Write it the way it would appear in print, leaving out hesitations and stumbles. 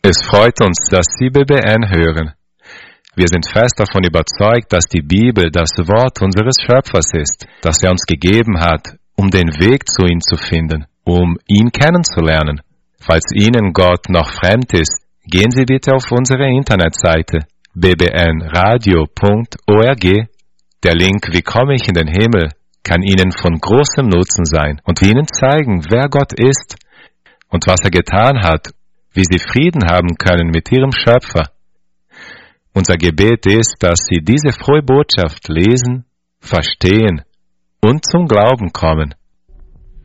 Es freut uns, dass Sie BBN hören. Wir sind fest davon überzeugt, dass die Bibel das Wort unseres Schöpfers ist, das er uns gegeben hat, um den Weg zu ihm zu finden, um ihn kennenzulernen. Falls Ihnen Gott noch fremd ist, gehen Sie bitte auf unsere Internetseite bbnradio.org. Der Link Wie komme ich in den Himmel kann Ihnen von großem Nutzen sein und Ihnen zeigen, wer Gott ist und was er getan hat, wie Sie Frieden haben können mit Ihrem Schöpfer. Unser Gebet ist, dass Sie diese frohe Botschaft lesen, verstehen und zum Glauben kommen.